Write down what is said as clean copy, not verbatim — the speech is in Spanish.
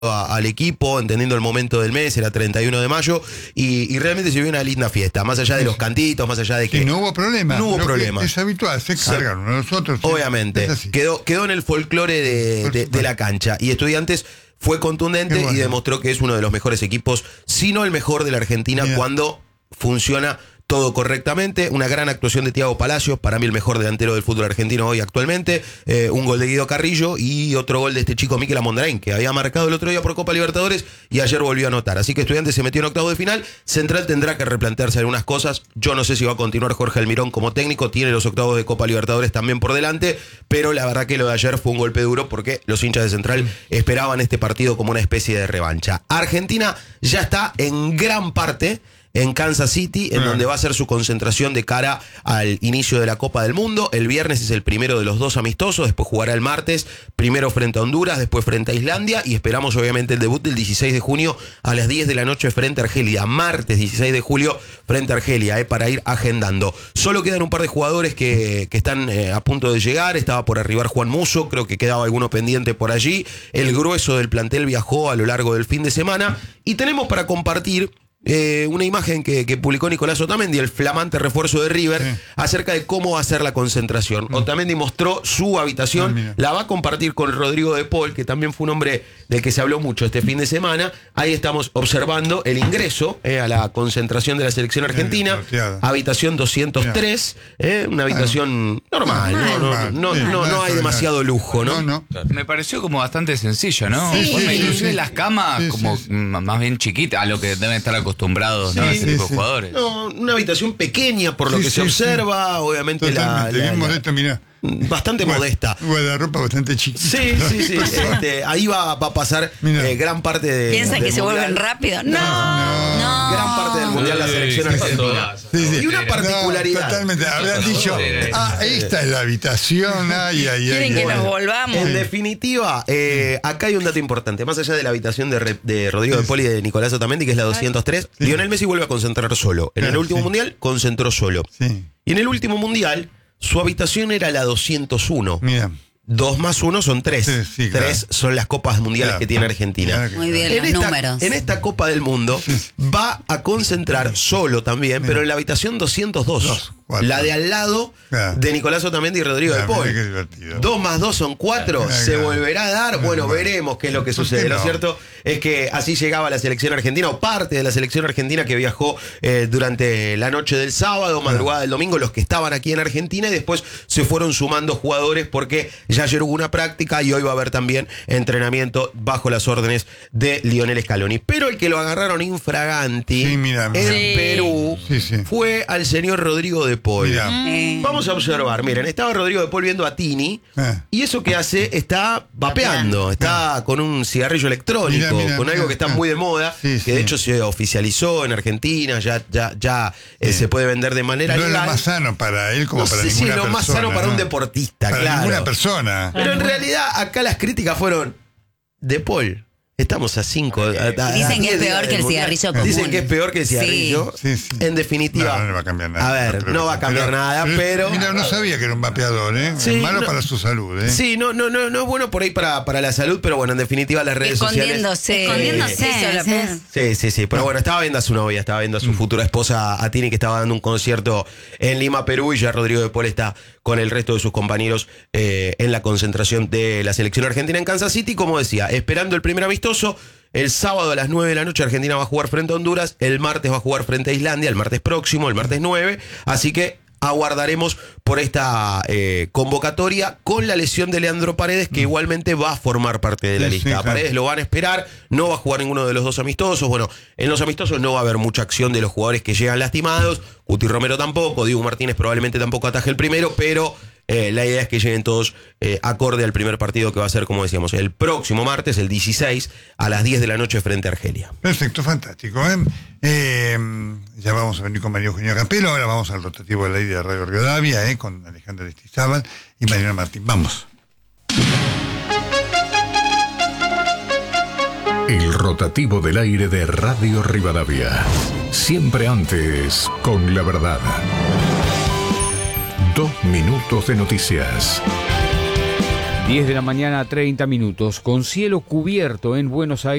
al equipo, entendiendo el momento del mes, era 31 de mayo, y realmente se vio una linda fiesta, más allá de los cantitos, más allá de que... Sí, no hubo problema. No hubo problema. Es habitual, se cargan uno de los otros. Obviamente, quedó en el folclore de la cancha, y Estudiantes fue contundente y demostró que es uno de los mejores equipos, si no el mejor de la Argentina, cuando funciona todo correctamente. Una gran actuación de Thiago Palacios, para mí el mejor delantero del fútbol argentino hoy actualmente, un gol de Guido Carrillo y otro gol de este chico Mikel Mondrain, que había marcado el otro día por Copa Libertadores y ayer volvió a anotar. Así que Estudiantes se metió en octavos de final. Central tendrá que replantearse algunas cosas. Yo no sé si va a continuar Jorge Almirón como técnico, tiene los octavos de Copa Libertadores también por delante, pero la verdad que lo de ayer fue un golpe duro porque los hinchas de Central esperaban este partido como una especie de revancha. Argentina ya está en gran parte en Kansas City, en donde va a ser su concentración de cara al inicio de la Copa del Mundo. El viernes es el primero de los dos amistosos, después jugará el martes, primero frente a Honduras, después frente a Islandia, y esperamos obviamente el debut del 16 de junio a las 10 de la noche frente a Argelia. Martes 16 de julio frente a Argelia, para ir agendando. Solo quedan un par de jugadores que están a punto de llegar. Estaba por arribar Juan Musso, creo que quedaba alguno pendiente por allí. El grueso del plantel viajó a lo largo del fin de semana, y tenemos para compartir una imagen que publicó Nicolás Otamendi, el flamante refuerzo de River, acerca de cómo va a ser la concentración. Otamendi mostró su habitación, la va a compartir con Rodrigo de Paul, que también fue un hombre del que se habló mucho este fin de semana. Ahí estamos observando el ingreso a la concentración de la selección argentina, habitación 203, una habitación normal, no hay demasiado lujo, ¿no? Me pareció como bastante sencillo, ¿no? Sí. Inclusive las camas como más bien chiquitas, a lo que deben estar acostumbrados, ¿no? Ese tipo de jugadores. No, una habitación pequeña por lo que se observa, obviamente bien modesto, mirá. Bastante modesta. Guardarropa bastante chiquita. Sí. Ahí va a pasar gran parte de. ¿Piensan que se vuelven rápido? No. Gran parte del mundial la selección argentina. Y una particularidad. Totalmente. Habrán dicho, esta es la habitación. Quieren que nos volvamos. En definitiva, acá hay un dato importante. Más allá de la habitación de Rodrigo de Paul y de Nicolás Otamendi, que es la 203, Lionel Messi vuelve a concentrar solo. En el último mundial concentró solo. Y en el último mundial su habitación era la 201. Mira. 2 más 1 son 3. Sí, 3 son las copas mundiales que tiene Argentina. Muy bien, los números. En esta Copa del Mundo va a concentrar solo también, pero en la habitación 202. La de al lado de Nicolás Otamendi y Rodrigo de Paul. 2 más 2 son 4. ¿Se volverá a dar? Bueno, veremos qué es lo que sucede. Lo cierto es que así llegaba la selección argentina, o parte de la selección argentina, que viajó durante la noche del sábado, madrugada del domingo, los que estaban aquí en Argentina, y después se fueron sumando jugadores porque ya ayer hubo una práctica y hoy va a haber también entrenamiento bajo las órdenes de Lionel Scaloni. Pero el que lo agarraron infraganti en Perú fue al señor Rodrigo de Paul. Vamos a observar, miren, estaba Rodrigo de Paul viendo a Tini, y eso que hace, está vapeando, está con un cigarrillo electrónico, con algo que está muy de moda, que de hecho se oficializó en Argentina, ya se puede vender de manera legal. No es lo más sano para él como para ninguna persona. Sí, lo más sano para un deportista, para ninguna persona. Pero en realidad acá las críticas fueron de Paul. Estamos a 5. Dicen que es peor que el cigarrillo común. Dicen que es peor que el cigarrillo. En definitiva. No va a cambiar nada. A ver, no va a cambiar nada, pero. Mira, no sabía que era un vapeador, ¿eh? Es malo para su salud, ¿eh? Sí, no es bueno por ahí para la salud, pero bueno, en definitiva las redes sociales. Escondiéndose. Sí. Pero bueno, estaba viendo a su novia, estaba viendo a su futura esposa, a Tini, que estaba dando un concierto en Lima, Perú, y ya Rodrigo de Paul está con el resto de sus compañeros en la concentración de la selección argentina en Kansas City, como decía, esperando el primer amistoso. El sábado a las 9 de la noche Argentina va a jugar frente a Honduras, el martes va a jugar frente a Islandia, el martes próximo, el martes 9, así que aguardaremos por esta convocatoria, con la lesión de Leandro Paredes, que igualmente va a formar parte de la lista. A Paredes lo van a esperar, no va a jugar ninguno de los dos amistosos. Bueno, en los amistosos no va a haber mucha acción de los jugadores que llegan lastimados, Cuti Romero tampoco, Diego Martínez probablemente tampoco ataje el primero, pero la idea es que lleguen todos acorde al primer partido, que va a ser, como decíamos, el próximo martes, el 16, a las 10 de la noche frente a Argelia. Perfecto, fantástico. Ya vamos a venir con María Eugenia Campelo. Ahora vamos al rotativo del aire de Radio Rivadavia, con Alejandra Aristizábal y Mariana Martín. Vamos. El rotativo del aire de Radio Rivadavia. Siempre antes, con la verdad. 2 minutos de noticias. 10 de la mañana, 30 minutos, con cielo cubierto en Buenos Aires.